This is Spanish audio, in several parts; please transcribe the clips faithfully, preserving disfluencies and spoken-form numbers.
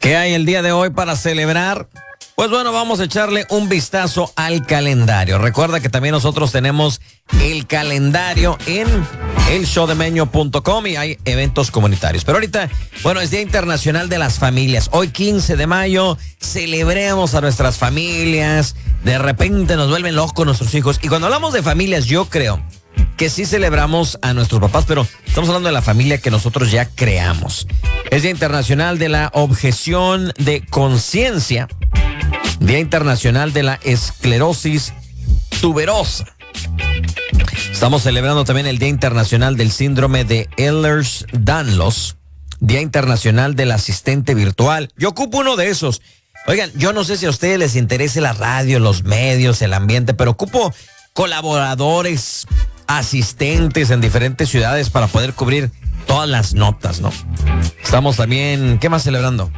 ¿Qué hay el día de hoy para celebrar? Pues bueno, vamos a echarle un vistazo al calendario. Recuerda que también nosotros tenemos el calendario en el show de meño punto com y hay eventos comunitarios. Pero ahorita, bueno, es Día Internacional de las Familias. Hoy quince de mayo, celebremos a nuestras familias. De repente nos vuelven locos nuestros hijos. Y cuando hablamos de familias, yo creo que sí celebramos a nuestros papás, pero estamos hablando de la familia que nosotros ya creamos. Es Día Internacional de la Objeción de Conciencia. Día Internacional de la Esclerosis Tuberosa. Estamos celebrando también el Día Internacional del Síndrome de Ehlers-Danlos. Día Internacional del Asistente Virtual. Yo ocupo uno de esos. Oigan, yo no sé si a ustedes les interese la radio, los medios, el ambiente, pero ocupo colaboradores, asistentes en diferentes ciudades para poder cubrir todas las notas, ¿no? Estamos también, ¿qué más celebrando?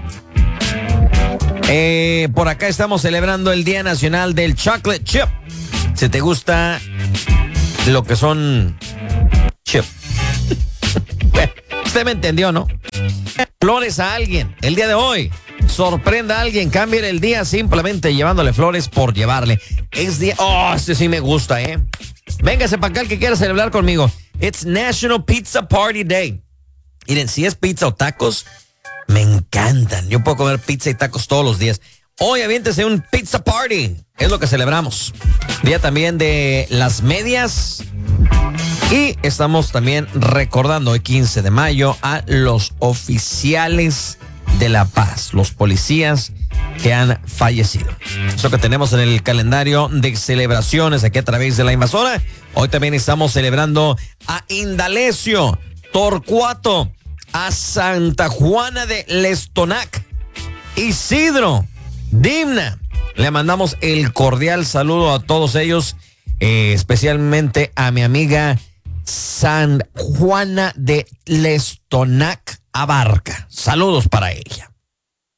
Eh, por acá estamos celebrando el Día Nacional del Chocolate Chip. Si te gusta lo que son chip. Usted me entendió, ¿no? Flores a alguien el día de hoy. Sorprenda a alguien, cambie el día simplemente llevándole flores por llevarle. Es día... Oh, este sí me gusta, ¿eh? Véngase para acá el que quiera celebrar conmigo. It's National Pizza Party Day. Miren, si es pizza o tacos, me encantan. Yo puedo comer pizza y tacos todos los días. Hoy aviéntese un pizza party. Es lo que celebramos. Día también de las medias. Y estamos también recordando hoy quince de mayo a los oficiales de la paz, los policías que han fallecido. Eso que tenemos en el calendario de celebraciones aquí a través de la invasora. Hoy también estamos celebrando a Indalecio, Torcuato, a Santa Juana de Lestonac, Isidro, Dimna. Le mandamos el cordial saludo a todos ellos, eh, especialmente a mi amiga San Juana de Lestonac Abarca. Saludos para ella.